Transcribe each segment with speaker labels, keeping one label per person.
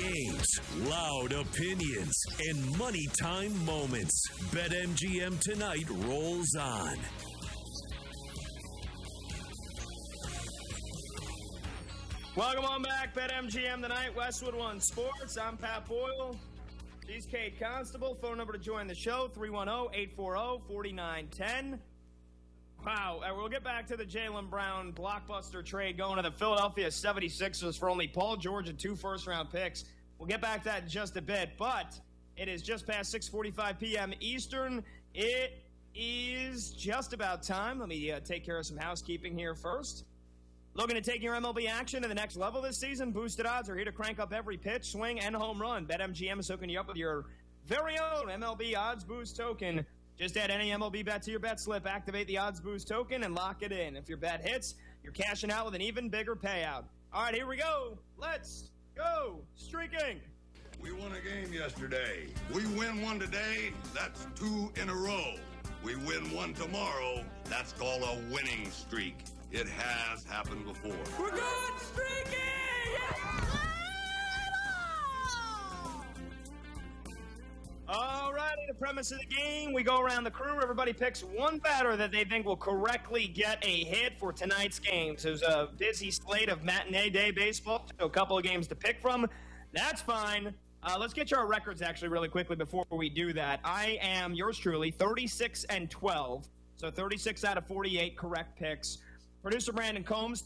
Speaker 1: games, loud opinions, and money time moments. BetMGM Tonight rolls on.
Speaker 2: Welcome on back, BetMGM Tonight, Westwood One Sports. I'm Pat Boyle. She's Kate Constable. Phone number to join the show, 310-840-4910. Wow, we'll get back to the Jaylen Brown blockbuster trade going to the Philadelphia 76ers for only Paul George and 2 first-round picks. We'll get back to that in just a bit, but it is just past 6:45 p.m. Eastern. It is just about time. Let me take care of some housekeeping here first. Looking to take your MLB action to the next level this season? Boosted odds are here to crank up every pitch, swing, and home run. BetMGM is hooking you up with your very own MLB Odds Boost token. Just add any MLB bet to your bet slip, activate the Odds Boost token, and lock it in. If your bet hits, you're cashing out with an even bigger payout. All right, here we go. Let's go streaking.
Speaker 3: We won a game yesterday. We win one today, that's 2 in a row. We win one tomorrow, that's called a winning streak. It has happened before.
Speaker 2: We're good streaking! All righty, the premise of the game, we go around the crew. Everybody picks one batter that they think will correctly get a hit for tonight's game. So there's a busy slate of matinee day baseball, so a couple of games to pick from. That's fine. Let's get you our records actually really quickly before we do that. I am yours truly, 36-12, so 36 out of 48 correct picks. Producer Brandon Combs,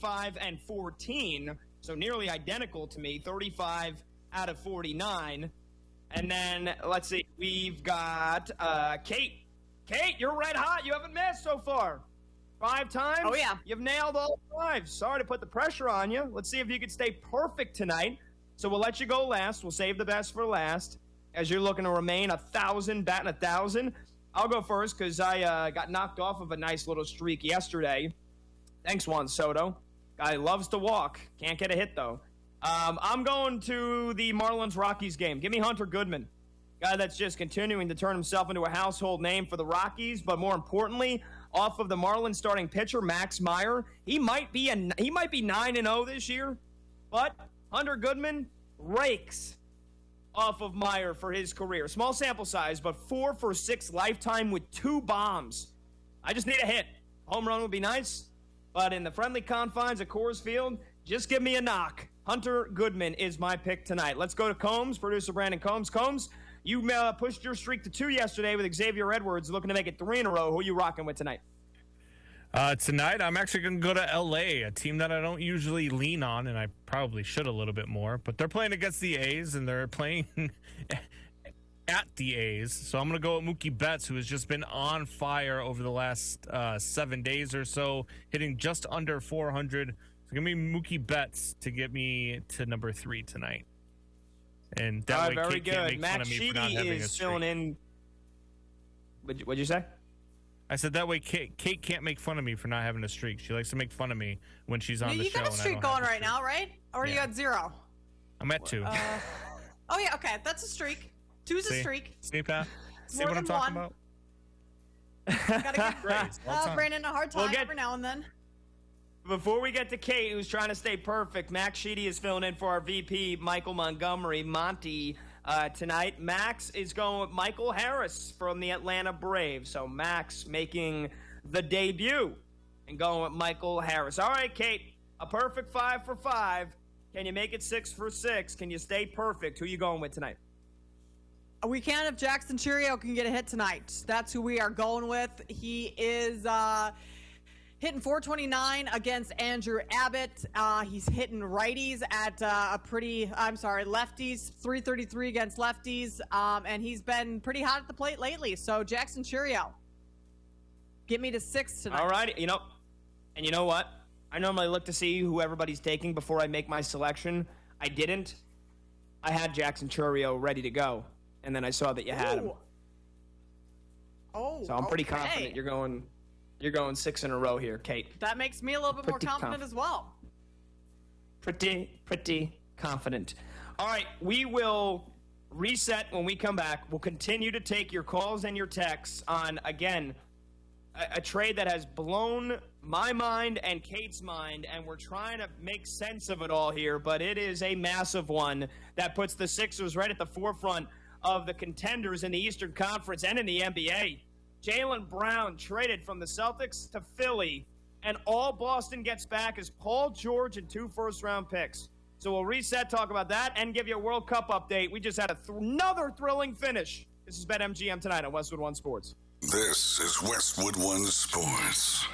Speaker 2: 35-14, so nearly identical to me, 35 out of 49. And then, let's see, we've got Kate. Kate, you're red hot. You haven't missed so far. 5 times?
Speaker 4: Oh, yeah.
Speaker 2: You've nailed all 5. Sorry to put the pressure on you. Let's see if you can stay perfect tonight. So we'll let you go last. We'll save the best for last. As you're looking to remain 1,000, batting 1,000. I'll go first because I got knocked off of a nice little streak yesterday. Thanks, Juan Soto. Guy loves to walk. Can't get a hit, though. I'm going to the Marlins-Rockies game. Give me Hunter Goodman. Guy that's just continuing to turn himself into a household name for the Rockies, but more importantly, off of the Marlins starting pitcher, Max Meyer. He might be 9-0 this year, but Hunter Goodman rakes off of Meyer for his career. Small sample size, but 4 for 6 lifetime with 2 bombs. I just need a hit. Home run would be nice, but in the friendly confines of Coors Field, just give me a knock. Hunter Goodman is my pick tonight. Let's go to Combs, producer Brandon Combs. Combs, you pushed your streak to 2 yesterday with Xavier Edwards, looking to make it 3 in a row. Who are you rocking with tonight?
Speaker 5: Tonight, I'm actually going to go to L.A., a team that I don't usually lean on, and I probably should a little bit more. But they're playing against the A's, and they're playing at the A's. So I'm going to go with Mookie Betts, who has just been on fire over the last 7 days or so, hitting just under 400. So give me Mookie Betts to get me to number 3 tonight. And that way
Speaker 2: very
Speaker 5: Kate
Speaker 2: good.
Speaker 5: can't make fun of me for not having a streak.
Speaker 2: Filling in. What'd you say?
Speaker 5: I said that way Kate can't make fun of me for not having a streak. She likes to make fun of me when she's on the show.
Speaker 4: You got a streak going right now, right? Or you got 0?
Speaker 5: I'm at 2.
Speaker 4: Oh, yeah, okay. That's a streak. 2's a streak.
Speaker 5: See, Pat? See
Speaker 4: More
Speaker 5: what I'm
Speaker 4: than
Speaker 5: talking
Speaker 4: one.
Speaker 5: about?
Speaker 4: Gotta give Brandon a hard time every now and then.
Speaker 2: Before we get to Kate, who's trying to stay perfect, Max Sheedy is filling in for our VP, Michael Montgomery, Monty, tonight. Max is going with Michael Harris from the Atlanta Braves. So Max making the debut and going with Michael Harris. All right, Kate, a perfect 5 for 5. Can you make it 6 for 6? Can you stay perfect? Who are you going with tonight?
Speaker 4: We can if Jackson Chourio can get a hit tonight. That's who we are going with. He is hitting 429 against Andrew Abbott. He's hitting righties at lefties, 333 against lefties. And he's been pretty hot at the plate lately. So Jackson Chourio, get me to 6 tonight.
Speaker 2: All right, you know what? I normally look to see who everybody's taking before I make my selection. I didn't. I had Jackson Chourio ready to go, and then I saw that you had him.
Speaker 4: Oh,
Speaker 2: so I'm pretty confident you're going 6 in a row here, Kate.
Speaker 4: That makes me a little bit more confident as well.
Speaker 2: Pretty confident. All right, we will reset when we come back. We'll continue to take your calls and your texts on, again, a trade that has blown my mind and Kate's mind, and we're trying to make sense of it all here, but it is a massive one that puts the Sixers right at the forefront of the contenders in the Eastern Conference and in the NBA. Jaylen Brown traded from the Celtics to Philly, and all Boston gets back is Paul George and 2 first-round picks. So we'll reset, talk about that, and give you a World Cup update. We just had another thrilling finish. This is BetMGM tonight on Westwood One Sports.
Speaker 3: This is Westwood One Sports.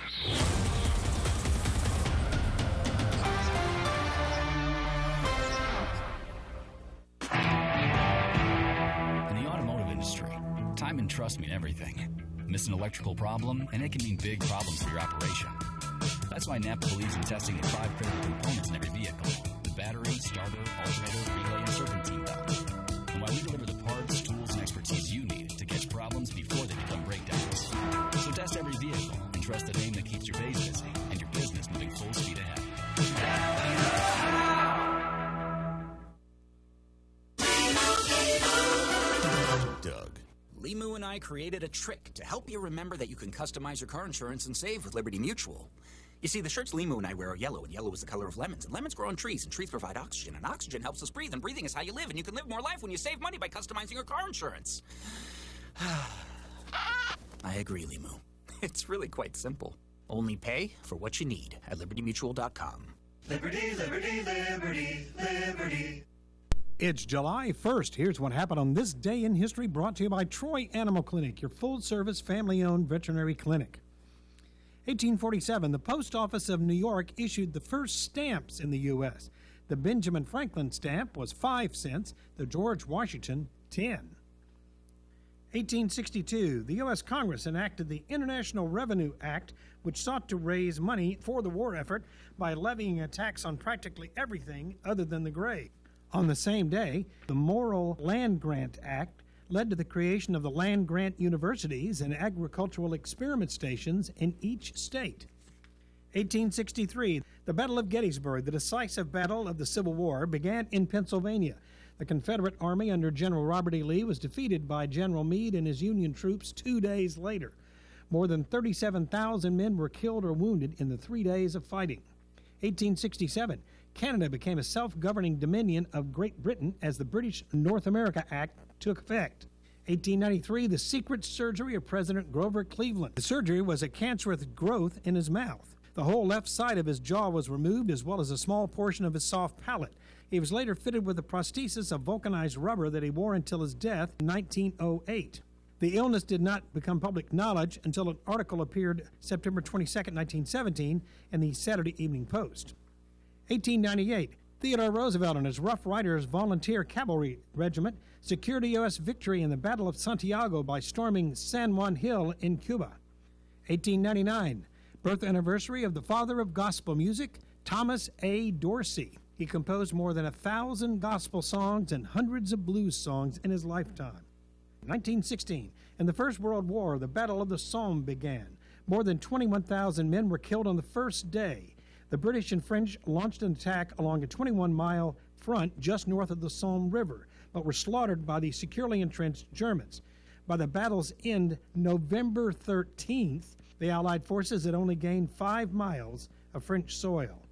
Speaker 6: In the automotive industry, time and trust mean everything. Miss an electrical problem, and it can mean big problems for your operation. That's why NAPA believes in testing the 5 critical components in every vehicle: the battery, starter, alternator, relay, and serpentine belt. And why we deliver the parts, tools, and expertise you need to catch problems before they become breakdowns. So test every vehicle and trust the name that keeps your base busy and your business moving full speed ahead.
Speaker 7: Doug. Limu and I created a trick to help you remember that you can customize your car insurance and save with Liberty Mutual. You see, the shirts Limu and I wear are yellow, and yellow is the color of lemons. And lemons grow on trees, and trees provide oxygen. And oxygen helps us breathe, and breathing is how you live. And you can live more life when you save money by customizing your car insurance. I agree, Limu. It's really quite simple. Only pay for what you need at LibertyMutual.com.
Speaker 8: Liberty, liberty, liberty, liberty.
Speaker 9: It's July 1st. Here's what happened on this day in history, brought to you by Troy Animal Clinic, your full-service, family-owned veterinary clinic. 1847, the Post Office of New York issued the first stamps in the U.S. The Benjamin Franklin stamp was 5 cents, the George Washington, 10. 1862, the U.S. Congress enacted the International Revenue Act, which sought to raise money for the war effort by levying a tax on practically everything other than the grave. On the same day, the Morrill Land Grant Act led to the creation of the land grant universities and agricultural experiment stations in each state. 1863, the Battle of Gettysburg, the decisive battle of the Civil War, began in Pennsylvania. The Confederate Army under General Robert E. Lee was defeated by General Meade and his Union troops 2 days later. More than 37,000 men were killed or wounded in the 3 days of fighting. 1867, Canada became a self-governing dominion of Great Britain as the British North America Act took effect. 1893, the secret surgery of President Grover Cleveland. The surgery was a cancerous growth in his mouth. The whole left side of his jaw was removed, as well as a small portion of his soft palate. He was later fitted with a prosthesis of vulcanized rubber that he wore until his death in 1908. The illness did not become public knowledge until an article appeared September 22, 1917, in the Saturday Evening Post. 1898, Theodore Roosevelt and his Rough Riders Volunteer Cavalry Regiment secured a U.S. victory in the Battle of Santiago by storming San Juan Hill in Cuba. 1899, birth anniversary of the father of gospel music, Thomas A. Dorsey. He composed more than 1,000 gospel songs and hundreds of blues songs in his lifetime. 1916, in the First World War, the Battle of the Somme began. More than 21,000 men were killed on the first day. The British and French launched an attack along a 21-mile front just north of the Somme River, but were slaughtered by the securely entrenched Germans. By the battle's end, November 13th, the Allied forces had only gained 5 miles of French soil.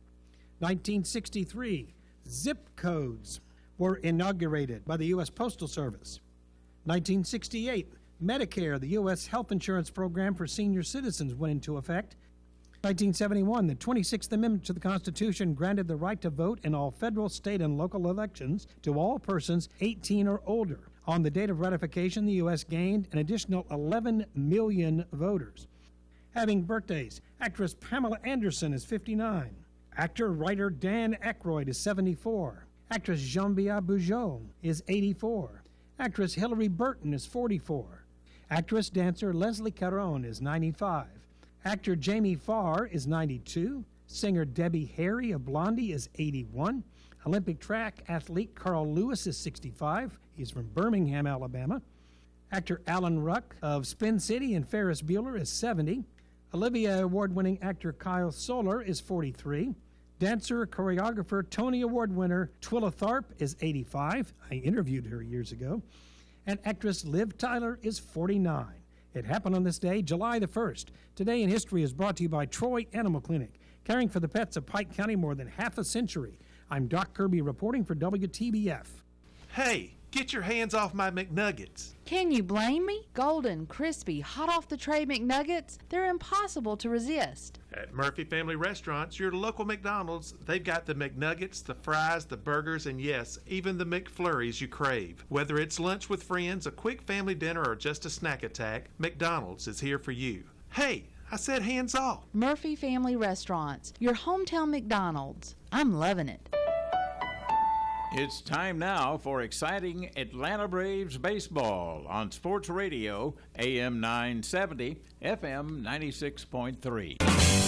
Speaker 9: 1963, zip codes were inaugurated by the U.S. Postal Service. 1968, Medicare, the U.S. health insurance program for senior citizens, went into effect. 1971, the 26th Amendment to the Constitution granted the right to vote in all federal, state, and local elections to all persons 18 or older. On the date of ratification, the U.S. gained an additional 11 million voters. Having birthdays, actress Pamela Anderson is 59. Actor-writer Dan Aykroyd is 74. Actress Geneviève Bujold is 84. Actress Hilary Burton is 44. Actress-dancer Leslie Caron is 95. Actor Jamie Farr is 92. Singer Debbie Harry of Blondie is 81. Olympic track athlete Carl Lewis is 65. He's from Birmingham, Alabama. Actor Alan Ruck of Spin City and Ferris Bueller is 70. Olivia Award-winning actor Kyle Soller is 43. Dancer, choreographer, Tony Award winner Twila Tharp is 85. I interviewed her years ago. And actress Liv Tyler is 49. It happened on this day, July the 1st. Today in History is brought to you by Troy Animal Clinic, caring for the pets of Pike County more than half a century. I'm Doc Kirby reporting for WTBF.
Speaker 10: Hey, get your hands off my McNuggets.
Speaker 11: Can you blame me? Golden, crispy, hot off the tray McNuggets, they're impossible to resist.
Speaker 10: At Murphy Family Restaurants, your local McDonald's, they've got the McNuggets, the fries, the burgers, and yes, even the McFlurries you crave. Whether it's lunch with friends, a quick family dinner, or just a snack attack, McDonald's is here for you. Hey, I said hands off.
Speaker 11: Murphy Family Restaurants, your hometown McDonald's. I'm loving it.
Speaker 12: It's time now for exciting Atlanta Braves baseball on Sports Radio, AM 970, FM 96.3.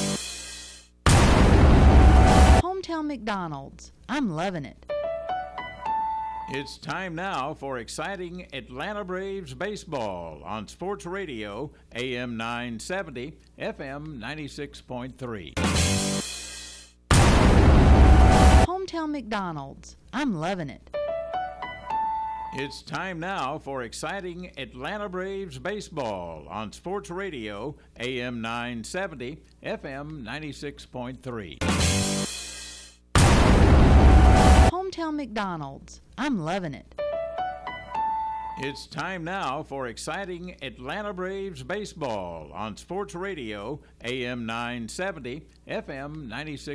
Speaker 11: Hometown McDonald's. I'm loving it.
Speaker 12: It's time now for exciting Atlanta Braves baseball on Sports Radio, AM 970, FM 96.3.
Speaker 11: Hometown McDonald's. I'm loving it.
Speaker 12: It's time now for exciting Atlanta Braves baseball on Sports Radio, AM 970, FM 96.3.
Speaker 11: Hometown McDonald's. I'm loving it.
Speaker 12: It's time now for exciting Atlanta Braves baseball on Sports Radio, AM 970, FM 96.3.